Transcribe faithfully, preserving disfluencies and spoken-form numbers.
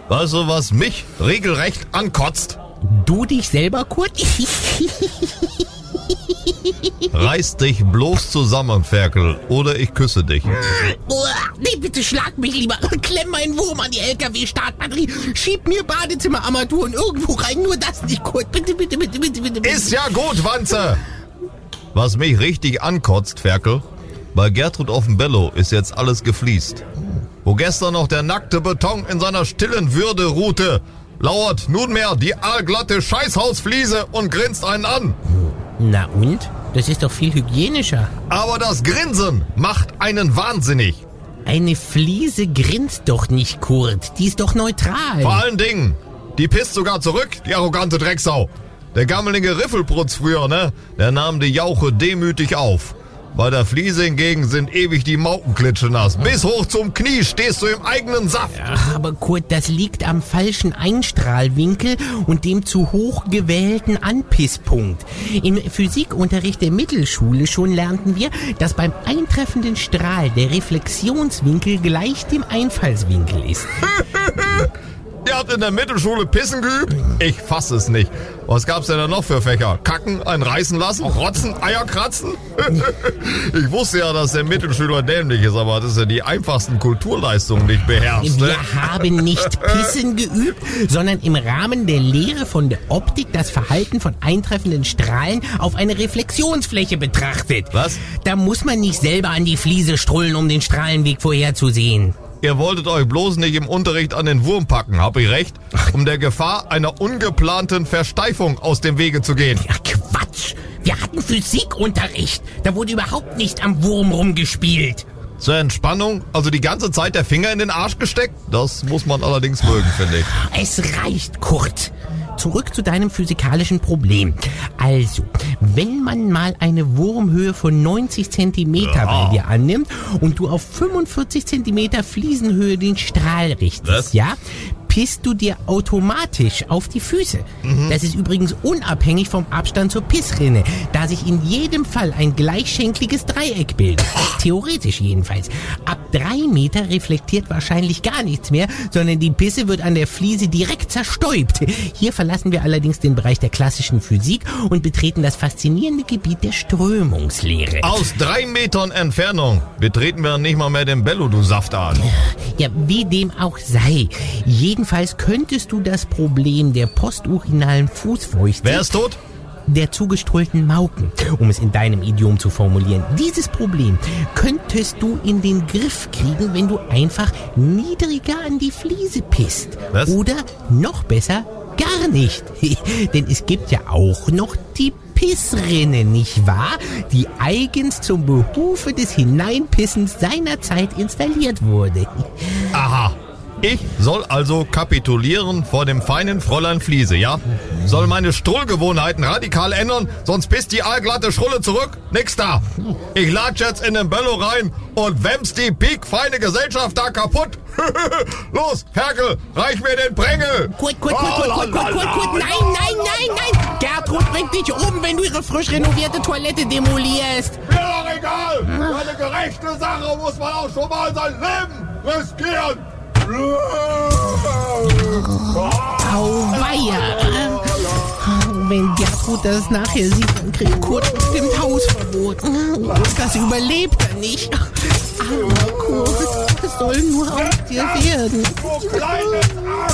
Weißt du, was mich regelrecht ankotzt? Du dich selber, Kurt? Reiß dich bloß zusammen, Ferkel, oder ich küsse dich. Nee, bitte schlag mich lieber. Klemm meinen Wurm an die L K W-Startbatterie. Schieb mir Badezimmerarmaturen irgendwo rein. Nur das nicht, Kurt. Bitte, bitte, bitte, bitte, bitte. bitte. Ist ja gut, Wanze. Was mich richtig ankotzt, Ferkel, bei Gertrud auf dem Bello ist jetzt alles gefliest. Wo gestern noch der nackte Beton in seiner stillen Würde ruhte, lauert nunmehr die aalglatte Scheißhausfliese und grinst einen an. Na und? Das ist doch viel hygienischer. Aber das Grinsen macht einen wahnsinnig. Eine Fliese grinst doch nicht, Kurt. Die ist doch neutral. Vor allen Dingen, die pisst sogar zurück, die arrogante Drecksau. Der gammelige Riffelprutz früher, ne? Der nahm die Jauche demütig auf. Bei der Fliese hingegen sind ewig die Maukenklitsche nass. Bis hoch zum Knie stehst du im eigenen Saft. Ja, aber Kurt, das liegt am falschen Einstrahlwinkel und dem zu hoch gewählten Anpisspunkt. Im Physikunterricht der Mittelschule schon lernten wir, dass beim eintreffenden Strahl der Reflexionswinkel gleich dem Einfallswinkel ist. Ihr habt in der Mittelschule Pissen geübt? Ich fass es nicht. Was gab's denn da noch für Fächer? Kacken, einen reißen lassen, rotzen, Eier kratzen? Ich wusste ja, dass der Mittelschüler dämlich ist, aber dass er die einfachsten Kulturleistungen nicht beherrscht. Wir Ne? haben nicht Pissen geübt, sondern im Rahmen der Lehre von der Optik das Verhalten von eintreffenden Strahlen auf eine Reflexionsfläche betrachtet. Was? Da muss man nicht selber an die Fliese strullen, um den Strahlenweg vorherzusehen. Ihr wolltet euch bloß nicht im Unterricht an den Wurm packen, hab ich recht? Um der Gefahr einer ungeplanten Versteifung aus dem Wege zu gehen. Ja, Quatsch. Wir hatten Physikunterricht. Da wurde überhaupt nicht am Wurm rumgespielt. Zur Entspannung, also die ganze Zeit der Finger in den Arsch gesteckt? Das muss man allerdings mögen, finde ich. Es reicht, Kurt. Zurück zu deinem physikalischen Problem. Also, wenn man mal eine Wurmhöhe von neunzig Zentimeter Ja. bei dir annimmt und du auf fünfundvierzig Zentimeter Fliesenhöhe den Strahl richtest, Was? ja, pisst du dir automatisch auf die Füße. Mhm. Das ist übrigens unabhängig vom Abstand zur Pissrinne, da sich in jedem Fall ein gleichschenkliges Dreieck bildet. Theoretisch jedenfalls. Ab drei Meter reflektiert wahrscheinlich gar nichts mehr, sondern die Pisse wird an der Fliese direkt zerstäubt. Hier verlassen wir allerdings den Bereich der klassischen Physik und betreten das faszinierende Gebiet der Strömungslehre. Aus drei Metern Entfernung betreten wir nicht mal mehr den Bello, du Saftan. Ja, wie dem auch sei. Jedenfalls könntest du das Problem der posturinalen Fußfeuchte... Wer ist tot? Der zugestrullten Mauken, um es in deinem Idiom zu formulieren. Dieses Problem könntest du in den Griff kriegen, wenn du einfach niedriger an die Fliese pisst. Was? Oder noch besser, gar nicht. Denn es gibt ja auch noch die Pissrinne, nicht wahr? Die eigens zum Behufe des Hineinpissens seinerzeit installiert wurde. Aha. Ich soll also kapitulieren vor dem feinen Fräulein Fliese, ja? Soll meine Strullgewohnheiten radikal ändern, sonst pisst die aalglatte Schrulle zurück? Nix da. Ich latsch jetzt in den Bello rein und wämms die piekfeine Gesellschaft da kaputt. Los, Ferkel, reich mir den Prängel. Kurt, Kurt, Kurt, Kurt, Kurt, Kurt, Kurt, Kurt, nein, nein, nein, nein. Gertrud bringt dich um, wenn du ihre frisch renovierte Toilette demolierst. Mir doch egal. Für eine gerechte Sache muss man auch schon mal sein Leben riskieren. Auweia. Wenn Gertrud das nachher sieht, dann kriegt Kurt bestimmt Hausverbot. Das überlebt er nicht. Aber Kurt, es soll nur aus dir werden. Du kleines Arsch!